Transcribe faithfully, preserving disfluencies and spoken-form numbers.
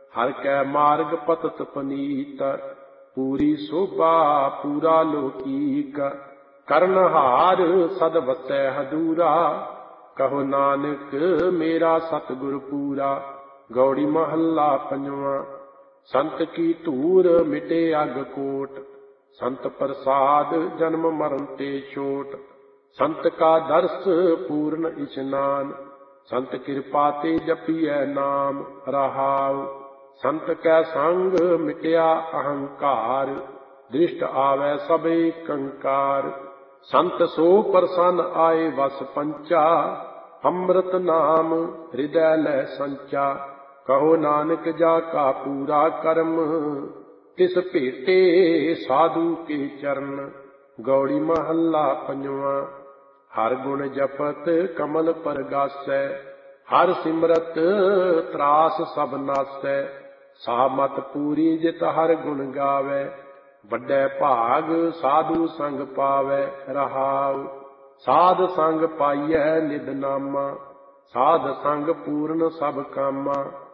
हर कै मार्ग पतत पनीत, पूरी शोभा पूरा लोकीक। करनहार सद वसै हदूरा, कहो नानक मेरा सतगुर पूरा। गौड़ी महला पंजवा। संत की धूर मिटे अग कोट, संत प्रसाद जन्म मरण ते छोट। संत का दर्श पूर्ण इशनान, संत कृपा ते जपिए नाम रहाव। संत कै संग मिटया अहंकार, दृष्ट आवे सबे कंकार। संत सो प्रसन्न आए वस पंचा, अमृत नाम हृदय लय संचा। कहो नानक जा का पूरा कर्म, तिस भेटे साधु के चरण। गौड़ी महला पंजवा। हर गुण जपत कमल परगासै, हर सिमरत त्रास सब नासै। सामत पूरी जित हर गुण गावै, ਵੱਡੇ ਭਾਗ ਸਾਧੂ ਸੰਗ ਪਾਵੈ ਰਹਾਉ। ਸਾਧ ਸੰਗ ਪਾਈਐ ਨਿਦ ਨਾਮਾ, ਸਾਧ ਸੰਗ ਪੂਰਨ ਸਭ ਕਾਮਾ।